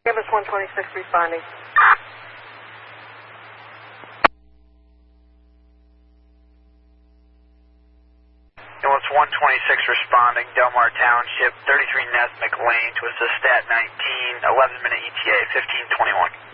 Campus 126 responding. Ambulance 126 responding, Delmar Township, 33 Nesmic Lane to assist Stat 19, 11-minute ETA, 1521.